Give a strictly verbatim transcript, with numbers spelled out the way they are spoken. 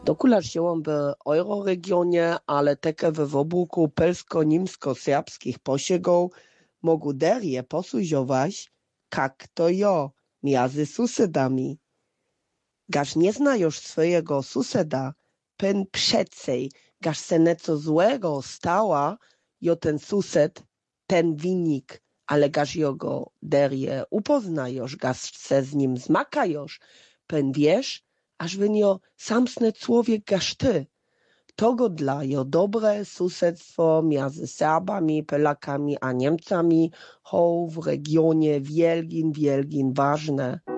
Dokular żyłam w euroregionie, ale také w obłuku pelsko-nimsko-serbskich posiegów mogu derje posuzować, jak to jo, między susedami. Gaż nie znajosz swojego suseda, pen przecej, gaż se neco złego stała, jo ten sused, ten winnik, ale gaż jogo derje upoznajosz, gaż se z nim zmakajosz, pen wiesz, aż wynio samsny człowiek gaż ty. Togo dla jo dobre susedstwo między Serbami, Polakami a Niemcami ho w regionie wielgin, wielgin ważne.